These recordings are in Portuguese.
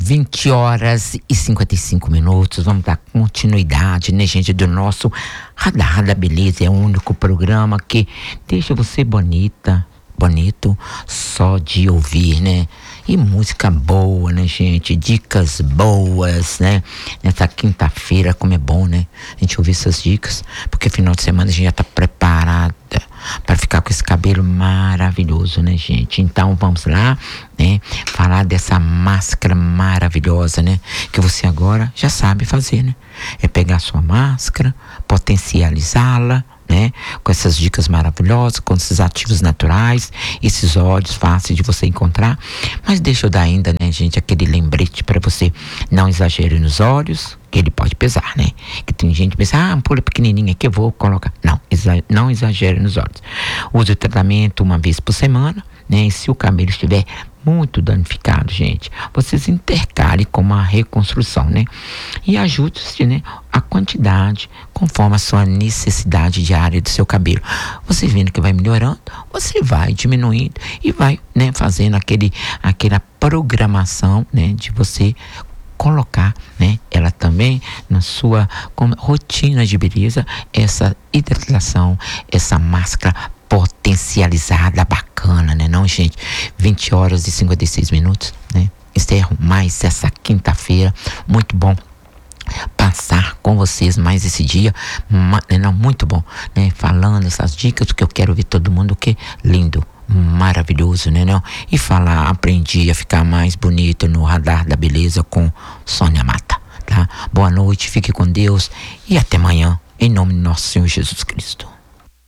20 horas e 55 minutos. Vamos dar continuidade, né, gente, do nosso Radar da Beleza. É o único programa que deixa você bonito só de ouvir, né? E música boa, né, gente? Dicas boas, né? Nessa quinta-feira, como é bom, né? A gente ouvir essas dicas, porque final de semana a gente já tá preparada para ficar com esse cabelo maravilhoso, né, gente? Então vamos lá, né? Falar dessa máscara maravilhosa, né? Que você agora já sabe fazer, né? É pegar sua máscara, potencializá-la, né? Com essas dicas maravilhosas, com esses ativos naturais, esses óleos fáceis de você encontrar. Mas deixa eu dar ainda, né, gente, aquele lembrete para você: não exagere nos óleos, que ele pode pesar, né? Que tem gente que pensa, ampulha pequenininha aqui, eu vou colocar. Não exagere nos óleos. Use o tratamento uma vez por semana, né? E se o cabelo estiver muito danificado, gente, vocês intercalem com uma reconstrução, né? E ajuste, né, a quantidade conforme a sua necessidade diária do seu cabelo. Você vendo que vai melhorando, você vai diminuindo e vai, né, fazendo aquela programação, né, de você colocar, né, ela também na sua rotina de beleza, essa hidratação, essa máscara potencializada, bacana, né, não, gente? 20 horas e 56 minutos, né? Encerro mais essa quinta-feira. Muito bom passar com vocês mais esse dia, não, muito bom, né? Falando essas dicas, que eu quero ver todo mundo, que lindo, maravilhoso, né, não? E falar, aprendi a ficar mais bonito no Radar da Beleza com Sônia Mata, tá? Boa noite, fique com Deus e até amanhã, em nome do nosso Senhor Jesus Cristo.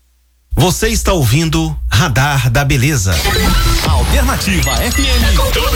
Você está ouvindo Radar da Beleza. Alternativa FM.